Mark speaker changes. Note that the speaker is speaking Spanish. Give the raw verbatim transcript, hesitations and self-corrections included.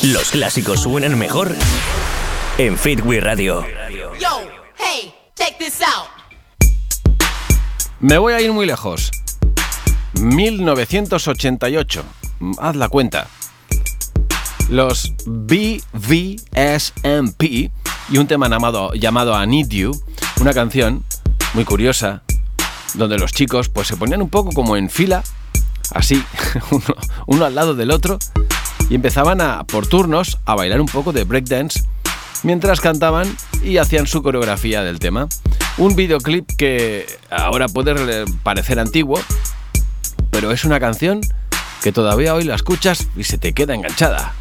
Speaker 1: Los clásicos suenan mejor en Fitwi Radio.
Speaker 2: Yo, hey, check this out.
Speaker 3: Me voy a ir muy lejos. mil novecientos ochenta y ocho. Haz la cuenta. Los B V S M P y un tema llamado, llamado I Need You, una canción muy curiosa, donde los chicos pues se ponían un poco como en fila, así, uno, uno al lado del otro, y empezaban a, por turnos, a bailar un poco de breakdance mientras cantaban y hacían su coreografía del tema. Un videoclip que ahora puede parecer antiguo, pero es una canción que todavía hoy la escuchas y se te queda enganchada.